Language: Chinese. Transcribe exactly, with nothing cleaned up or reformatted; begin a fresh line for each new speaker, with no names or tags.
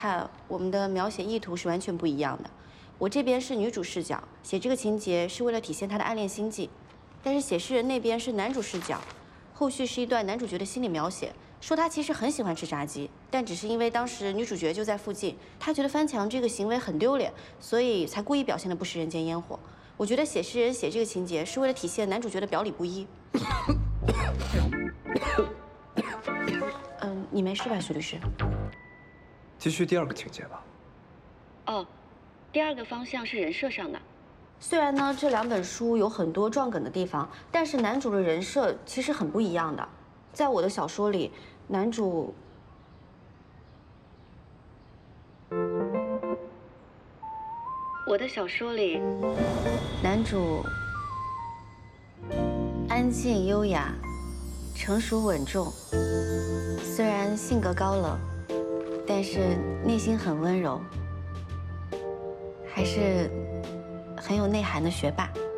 看我们的描写意图是完全不一样的。我这边是女主视角，写这个情节是为了体现她的暗恋心迹，但是写诗人那边是男主视角，后续是一段男主角的心理描写，说他其实很喜欢吃炸鸡，但只是因为当时女主角就在附近，他觉得翻墙这个行为很丢脸，所以才故意表现的不食人间烟火。我觉得写诗人写这个情节是为了体现男主角的表里不一。嗯，你没事吧，徐律师？
继续第二个情节吧。
哦，第二个方向是人设上的。虽然呢，这两本书有很多撞梗的地方，但是男主的人设其实很不一样的。在我的小说里，男主我的小说里，男主安静优雅、成熟稳重，虽然性格高冷，但是内心很温柔，还是很有内涵的学霸。